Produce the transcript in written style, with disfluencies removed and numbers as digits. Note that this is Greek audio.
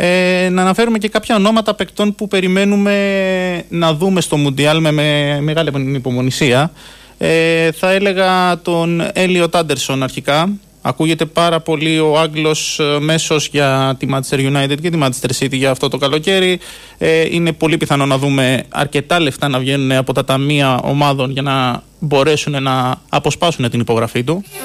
Να αναφέρουμε και κάποια ονόματα παικτών που περιμένουμε να δούμε στο Μουντιάλ με μεγάλη υπομονησία. Θα έλεγα τον Έλιοτ Άντερσον αρχικά. Ακούγεται πάρα πολύ ο Άγγλος μέσος για τη Manchester United και τη Manchester City για αυτό το καλοκαίρι. Είναι πολύ πιθανό να δούμε αρκετά λεφτά να βγαίνουν από τα ταμεία ομάδων για να μπορέσουν να αποσπάσουν την υπογραφή του.